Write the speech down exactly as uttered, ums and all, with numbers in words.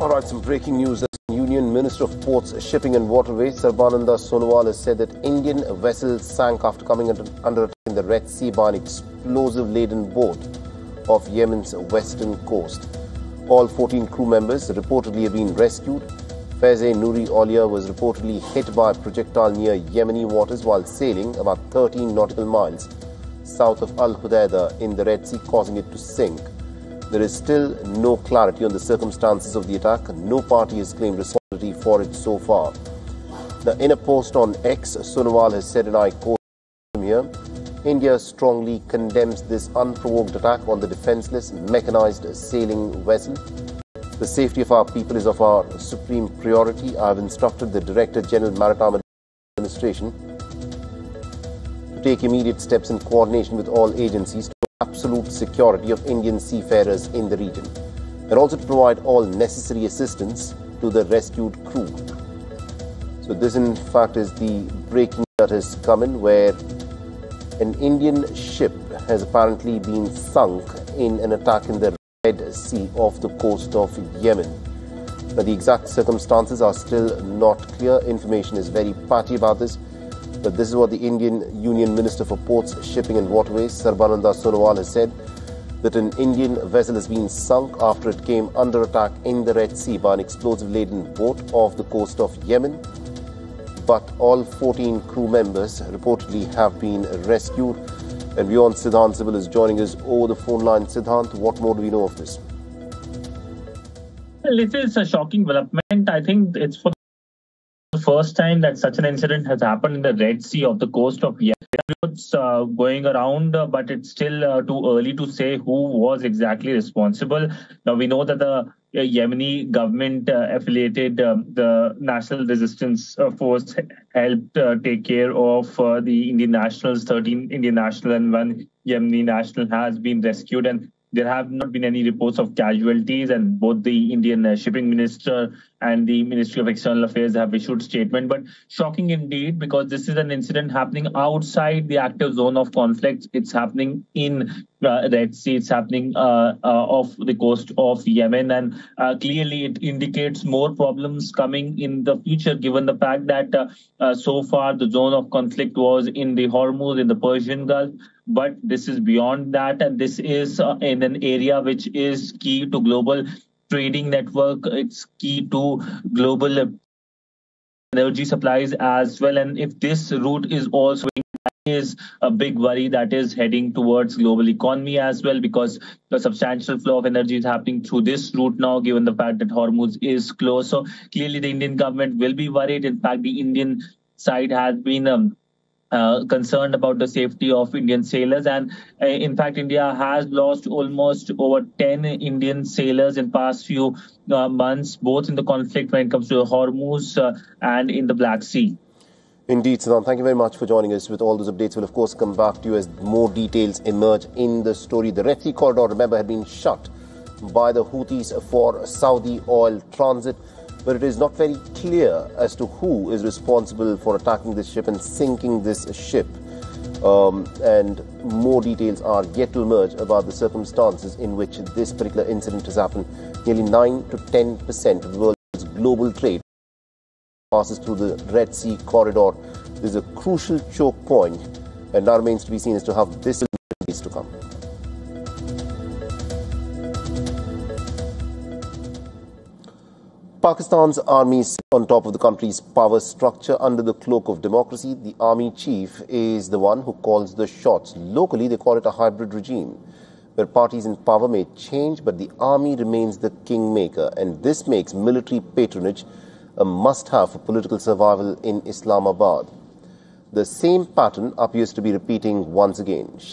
All right, some breaking news. The Union Minister of Ports, Shipping and Waterways, Sarbananda Sonowal, has said that Indian vessel sank after coming under, under attack in the Red Sea by an explosive-laden boat off Yemen's western coast. All fourteen crew members reportedly have been rescued. Faize Noori Aulia was reportedly hit by a projectile near Yemeni waters while sailing about thirteen nautical miles south of Al Hudaydah in the Red Sea, causing it to sink. There is still no clarity on the circumstances of the attack. No party has claimed responsibility for it so far. Now, in a post on X, Sonowal has said, and I quote here, India strongly condemns this unprovoked attack on the defenseless, mechanized sailing vessel. The safety of our people is of our supreme priority. I have instructed the Director General Maritime Administration to take immediate steps in coordination with all agencies to absolute security of Indian seafarers in the region, and also to provide all necessary assistance to the rescued crew. So this in fact is the breaking that has come in, where an Indian ship has apparently been sunk in an attack in the Red Sea off the coast of Yemen. Now, the exact circumstances are still not clear. Information is very patchy about this. But this is what the Indian Union Minister for Ports, Shipping and Waterways, Sarbananda Sonowal, has said, that an Indian vessel has been sunk after it came under attack in the Red Sea by an explosive-laden boat off the coast of Yemen. But all fourteen crew members reportedly have been rescued. And beyond, Siddhant Sibal is joining us over the phone line. Siddhant, what more do we know of this? Well, this is a shocking development. I think it's for the first time that such an incident has happened in the Red Sea off the coast of Yemen. It's uh, going around, uh, but it's still uh, too early to say who was exactly responsible. Now, we know that the uh, Yemeni government uh, affiliated uh, the National Resistance uh, Force helped uh, take care of uh, the Indian nationals. thirteen Indian nationals and one Yemeni national has been rescued, and there have not been any reports of casualties, and both the Indian uh, shipping minister and the Ministry of External Affairs have issued statement. But shocking indeed, because this is an incident happening outside the active zone of conflict. It's happening in uh, Red Sea. It's happening uh, uh, off the coast of Yemen, and uh, clearly it indicates more problems coming in the future, given the fact that uh, uh, so far the zone of conflict was in the Hormuz, in the Persian Gulf. But this is beyond that, and this is uh, in an area which is key to global trading network. It's key to global energy supplies as well. And if this route is also is a big worry that is heading towards global economy as well, because the substantial flow of energy is happening through this route now, given the fact that Hormuz is closed. So clearly the Indian government will be worried. In fact, the Indian side has been um, Uh, concerned about the safety of Indian sailors, and uh, in fact India has lost almost over ten Indian sailors in past few uh, months, both in the conflict when it comes to Hormuz uh, and in the Black Sea. Indeed, Siddhant, thank you very much for joining us with all those updates. We'll of course come back to you as more details emerge in the story. The Red Sea corridor, remember, had been shut by the Houthis for Saudi oil transit, but it is not very clear as to who is responsible for attacking this ship and sinking this ship. Um, and more details are yet to emerge about the circumstances in which this particular incident has happened. Nearly nine to ten percent of the world's global trade passes through the Red Sea corridor. This is a crucial choke point, and now remains to be seen as to how this is to come. Pakistan's army is on top of the country's power structure under the cloak of democracy. The army chief is the one who calls the shots. Locally, they call it a hybrid regime, where parties in power may change, but the army remains the kingmaker. And this makes military patronage a must-have for political survival in Islamabad. The same pattern appears to be repeating once again.